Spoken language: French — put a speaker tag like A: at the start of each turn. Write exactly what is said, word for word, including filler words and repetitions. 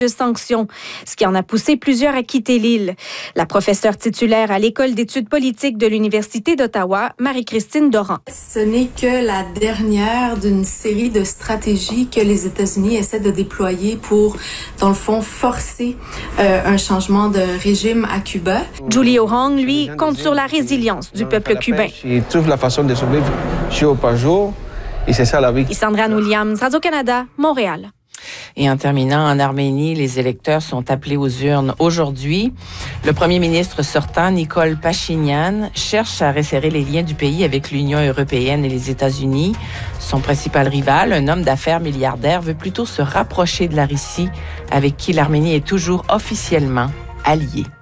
A: de sanctions, ce qui en a poussé plusieurs à quitter l'île. La professeure titulaire à l'École d'études politiques de l'Université d'Ottawa, Marie-Christine Doran.
B: Ce n'est que la dernière d'une série de stratégies que les États-Unis essaient de déployer pour, dans le fond, forcer euh, un changement de régime à Cuba.
A: Julie Ohang, lui, compte sur la résilience du peuple cubain.
C: Ils trouvent la façon de survivre jour par jour, et c'est ça la vie.
A: Sandrine Williams, Radio-Canada, Montréal.
D: Et en terminant, en Arménie, les électeurs sont appelés aux urnes aujourd'hui. Le premier ministre sortant, Nikol Pachinian, cherche à resserrer les liens du pays avec l'Union européenne et les États-Unis. Son principal rival, un homme d'affaires milliardaire, veut plutôt se rapprocher de la Russie, avec qui l'Arménie est toujours officiellement alliée.